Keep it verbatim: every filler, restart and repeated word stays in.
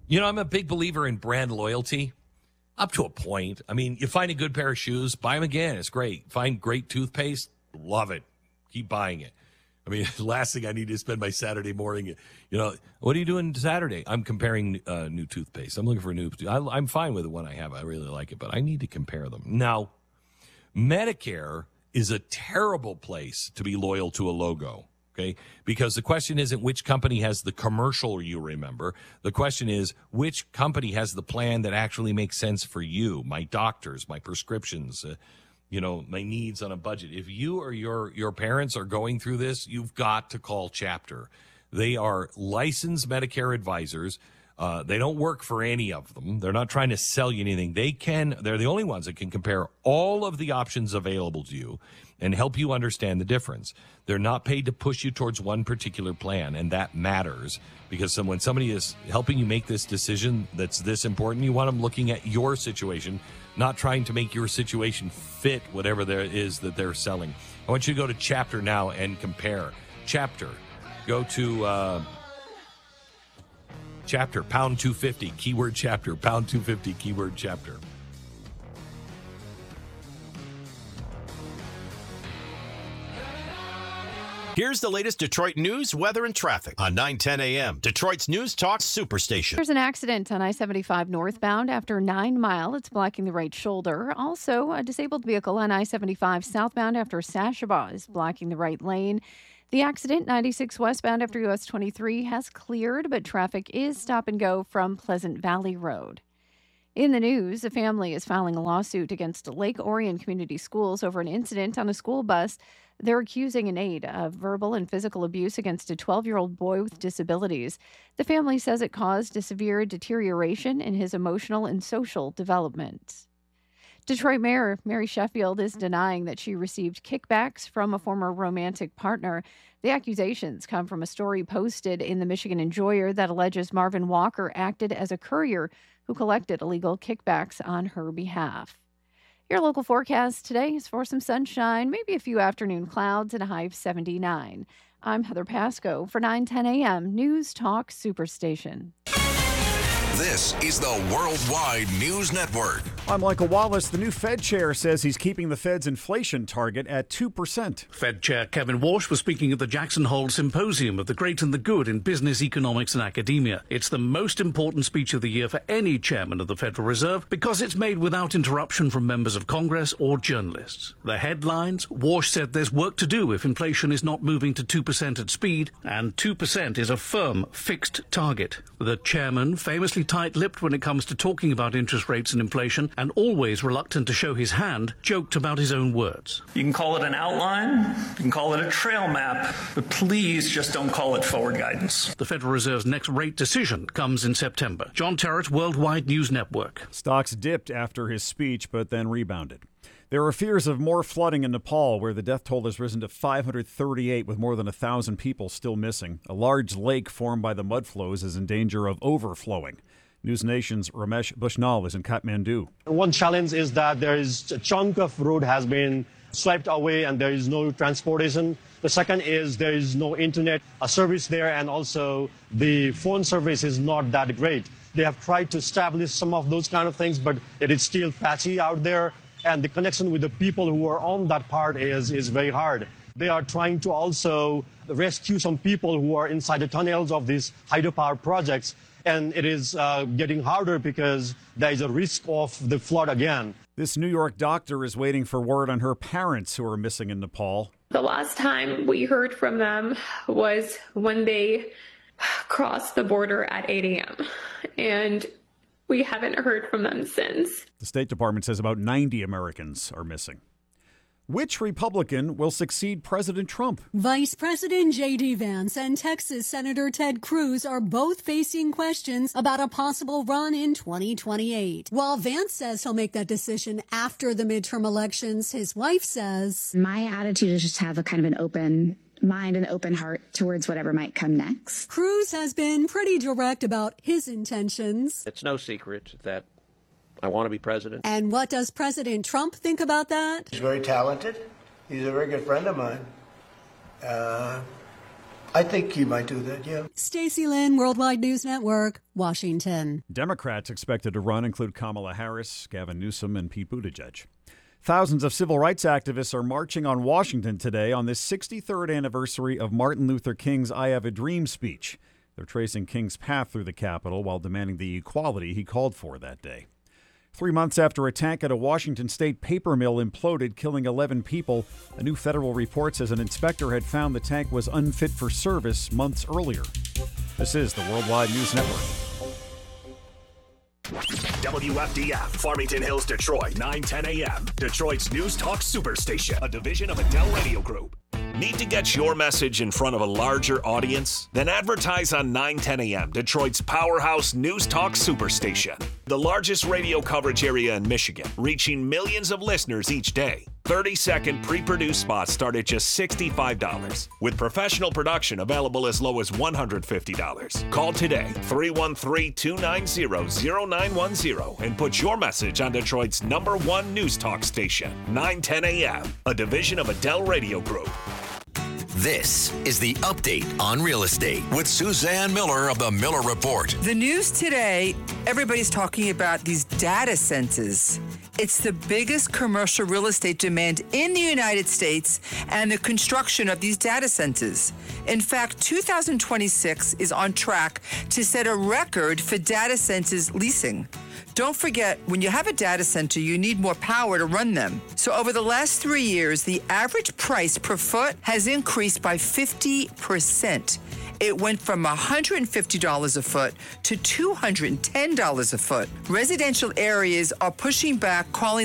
You know, I'm a big believer in brand loyalty up to a point. I mean, you find a good pair of shoes, buy them again. It's great. Find great toothpaste, love it. Keep buying it. I mean, the last thing I need to spend my Saturday morning, you know, what are you doing Saturday? I'm comparing uh, new toothpaste. I'm looking for a new, I, I'm fine with the one I have. I really like it, but I need to compare them. Now, Medicare is a terrible place to be loyal to a logo. Okay, because the question isn't which company has the commercial you remember. The question is which company has the plan that actually makes sense for you, my doctors, my prescriptions, uh, you know, my needs on a budget. If you or your your parents are going through this, you've got to call Chapter. They are licensed Medicare advisors. Uh, they don't work for any of them. They're not trying to sell you anything. They can. They're the only ones that can compare all of the options available to you and help you understand the difference. They're not paid to push you towards one particular plan, and that matters because some, when somebody is helping you make this decision that's this important, you want them looking at your situation, not trying to make your situation fit whatever there is that they're selling. I want you to go to Chapter now and compare. Chapter. Go to uh, Chapter, pound two fifty, keyword Chapter, pound two fifty, keyword Chapter. Here's the latest Detroit news, weather, and traffic on nine ten a.m. Detroit's News Talk Superstation. There's an accident on I seventy-five northbound after nine mile. It's blocking the right shoulder. Also, a disabled vehicle on I seventy-five southbound after Sashaba is blocking the right lane. The accident, ninety-six westbound after U S twenty-three, has cleared, but traffic is stop and go from Pleasant Valley Road. In the news, a family is filing a lawsuit against Lake Orion Community Schools over an incident on a school bus. They're accusing an aide of verbal and physical abuse against a twelve-year-old boy with disabilities. The family says it caused a severe deterioration in his emotional and social development. Detroit Mayor Mary Sheffield is denying that she received kickbacks from a former romantic partner. The accusations come from a story posted in the Michigan Enjoyer that alleges Marvin Walker acted as a courier who collected illegal kickbacks on her behalf. Your local forecast today is for some sunshine, maybe a few afternoon clouds, and a high of seventy-nine. I'm Heather Pasco for nine ten a.m. News Talk Superstation. This is the Worldwide News Network. I'm Michael Wallace. The new Fed chair says he's keeping the Fed's inflation target at two percent. Fed Chair Kevin Walsh was speaking at the Jackson Hole Symposium of the Great and the Good in Business, Economics and Academia. It's the most important speech of the year for any chairman of the Federal Reserve because it's made without interruption from members of Congress or journalists. The headlines: Walsh said there's work to do if inflation is not moving to two percent at speed, and two percent is a firm, fixed target. The chairman, famously tight-lipped when it comes to talking about interest rates and inflation, and always reluctant to show his hand, joked about his own words. You can call it an outline, you can call it a trail map, but please just don't call it forward guidance. The Federal Reserve's next rate decision comes in September. John Terrett, Worldwide News Network. Stocks dipped after his speech, but then rebounded. There are fears of more flooding in Nepal, where the death toll has risen to five hundred thirty-eight, with more than one thousand people still missing. A large lake formed by the mud flows is in danger of overflowing. News Nation's Ramesh Bushnell is in Kathmandu. One challenge is that there is a chunk of road has been swiped away and there is no transportation. The second is there is no internet service there, and also the phone service is not that great. They have tried to establish some of those kind of things, but it is still patchy out there, and the connection with the people who are on that part is, is very hard. They are trying to also rescue some people who are inside the tunnels of these hydropower projects, and it is uh, getting harder because there is a risk of the flood again. This New York doctor is waiting for word on her parents who are missing in Nepal. The last time we heard from them was when they crossed the border at eight a.m. and we haven't heard from them since. The State Department says about ninety Americans are missing. Which Republican will succeed President Trump? Vice President J D. Vance and Texas Senator Ted Cruz are both facing questions about a possible run in twenty twenty-eight. While Vance says he'll make that decision after the midterm elections, his wife says, my attitude is just have a kind of an open mind and open heart towards whatever might come next. Cruz has been pretty direct about his intentions. It's no secret that I want to be president. And what does President Trump think about that? He's very talented. He's a very good friend of mine. Uh, I think he might do that, yeah. Stacey Lynn, Worldwide News Network, Washington. Democrats expected to run include Kamala Harris, Gavin Newsom, and Pete Buttigieg. Thousands of civil rights activists are marching on Washington today on this sixty-third anniversary of Martin Luther King's I Have a Dream speech. They're tracing King's path through the Capitol while demanding the equality he called for that day. Three months after a tank at a Washington state paper mill imploded, killing eleven people, a new federal report says an inspector had found the tank was unfit for service months earlier. This is the Worldwide News Network. W F D F, Farmington Hills, Detroit, nine ten a.m. Detroit's News Talk Superstation, a division of Adele Radio Group. Need to get your message in front of a larger audience? Then advertise on nine ten a.m., Detroit's powerhouse News Talk Superstation. The largest radio coverage area in Michigan, reaching millions of listeners each day. thirty-second pre-produced spots start at just sixty-five dollars, with professional production available as low as one hundred fifty dollars. Call today, three one three, two nine zero, zero nine one zero, and put your message on Detroit's number one News Talk station, nine ten a.m., a division of Adele Radio Group. This is the Update on Real Estate with Suzanne Miller of the Miller Report. The news today, everybody's talking about these data centers. It's the biggest commercial real estate demand in the United States and the construction of these data centers. In fact, two thousand twenty-six is on track to set a record for data centers leasing. Don't forget, when you have a data center, you need more power to run them. So over the last three years, the average price per foot has increased by fifty percent. It went from one hundred fifty dollars a foot to two hundred ten dollars a foot. Residential areas are pushing back, calling